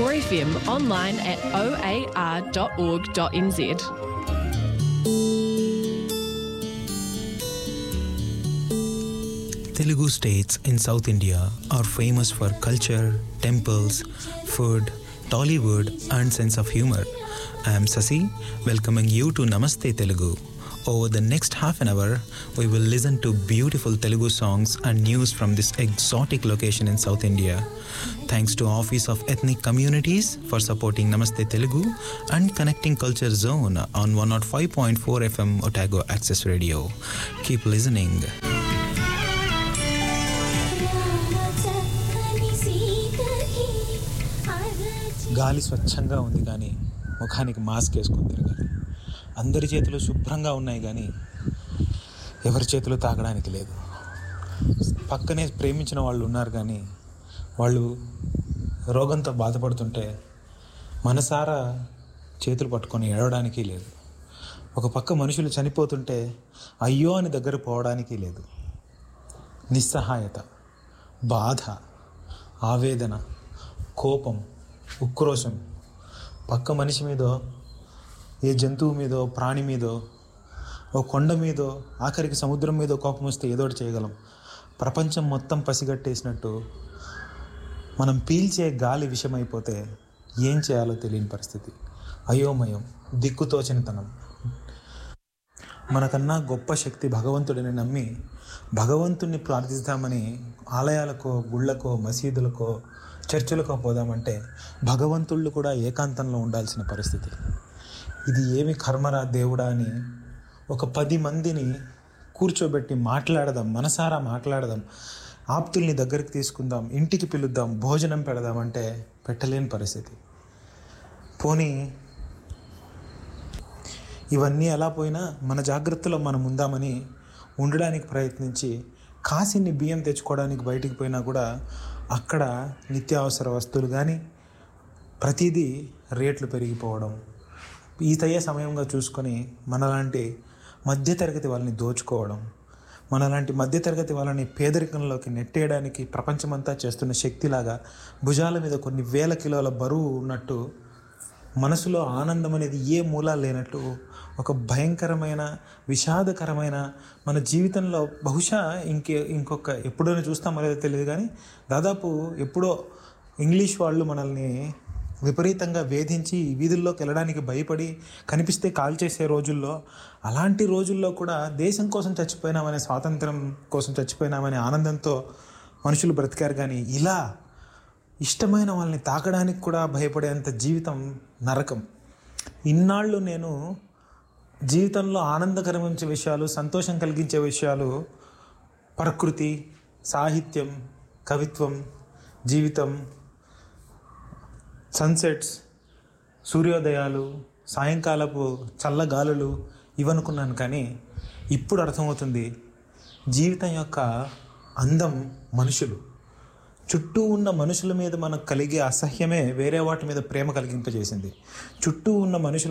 or FM online at oar.org.nz. Telugu states in South India are famous for culture, temples, food, Tollywood and sense of humor. I am Sasi, welcoming you to Namaste Telugu. Over the next half an hour, we will listen to beautiful Telugu songs and news from this exotic location in South India. Thanks to Office of Ethnic Communities for supporting Namaste Telugu and connecting Culture Zone on 105.4 FM Otago Access Radio. Keep listening. గాలి స్వచ్ఛంగా ఉంది కానీ ముఖానికి mask వేసుకొని తిరగాలి. అందరి చేతులు శుభ్రంగా ఉన్నాయి కానీ ఎవరి చేతులు తాకడానికి లేదు. పక్కనే ప్రేమించిన వాళ్ళు ఉన్నారు కానీ వాళ్ళు రోగంతో బాధపడుతుంటే మనసారా చేతులు పట్టుకొని ఏడవడానికి లేదు. ఒక పక్క మనుషులు చనిపోతుంటే అయ్యో అని దగ్గర పోవడానికి లేదు. నిస్సహాయత, బాధ, ఆవేదన, కోపం, ఉక్రోషం పక్క మనిషి మీదో, ఏ జంతువు మీదో, ప్రాణి మీదో, ఓ కొండ మీదో, ఆఖరికి సముద్రం మీదో కోపం వస్తే ఏదోటి చేయగలం. ప్రపంచం మొత్తం పసిగట్టేసినట్టు మనం పీల్చే గాలి విషమైపోతే ఏం చేయాలో తెలియని పరిస్థితి, అయోమయం, దిక్కుతోచనితనం. మనకన్నా గొప్ప శక్తి భగవంతుడిని నమ్మి భగవంతుణ్ణి ప్రార్థిస్తామని ఆలయాలకో, గుళ్ళకో, మసీదులకో, చర్చిలకో పోదామంటే భగవంతుళ్ళు కూడా ఏకాంతంలో ఉండాల్సిన పరిస్థితి. ఇది ఏమి కర్మరా దేవుడా అని ఒక 10 మందిని కూర్చోబెట్టి మాట్లాడదాం, మనసారా మాట్లాడదాం, ఆప్తుల్ని దగ్గరికి తీసుకుందాం, ఇంటికి పిలుద్దాం, భోజనం పెడదామంటే పెట్టలేని పరిస్థితి. పోనీ ఇవన్నీ ఎలా పోయినా మన జాగ్రత్తలో మనం ఉందామని ఉండడానికి ప్రయత్నించి కాసిన్ని బియ్యం తెచ్చుకోవడానికి బయటికి పోయినా కూడా అక్కడ నిత్యావసర వస్తువులు కానీ ప్రతిదీ రేట్లు పెరిగిపోవడం, ఈతయ్యే సమయంగా చూసుకొని మనలాంటి మధ్యతరగతి వాళ్ళని దోచుకోవడం, మనలాంటి మధ్యతరగతి వాళ్ళని పేదరికంలోకి నెట్టేయడానికి ప్రపంచమంతా చేస్తున్న శక్తిలాగా భుజాల మీద కొన్ని వేల కిలోల బరువు ఉన్నట్టు మనసులో ఆనందం అనేది ఏ మూలా లేనట్టు ఒక భయంకరమైన, విషాదకరమైన మన జీవితంలో బహుశా ఇంకొక ఎప్పుడైనా చూస్తామో లేదో తెలియదు కానీ దాదాపు ఎప్పుడో ఇంగ్లీష్ వాళ్ళు మనల్ని విపరీతంగా వేధించి వీధుల్లోకి వెళ్ళడానికి భయపడి కనిపిస్తే కాల్ చేసే రోజుల్లో, అలాంటి రోజుల్లో కూడా దేశం కోసం చచ్చిపోయినామనే, స్వాతంత్రం కోసం చచ్చిపోయినామనే ఆనందంతో మనుషులు బ్రతికారు. కానీ ఇలా ఇష్టమైన వాళ్ళని తాకడానికి కూడా భయపడేంత జీవితం నరకం. ఇన్నాళ్ళు నేను జీవితంలో ఆనందకరమైన విషయాలు, సంతోషం కలిగించే విషయాలు, ప్రకృతి, సాహిత్యం, కవిత్వం, జీవితం, సన్సెట్స్, సూర్యోదయాలు, సాయంకాలపు చల్లగాలులు ఇవనుకున్నాను. కానీ ఇప్పుడు అర్థమవుతుంది జీవితం యొక్క అందం మనుషులు. చుట్టూ ఉన్న మనుషుల మీద మనకు కలిగే అసహ్యమే వేరే వాటి మీద ప్రేమ కలిగింపజేసింది. చుట్టూ ఉన్న మనుషుల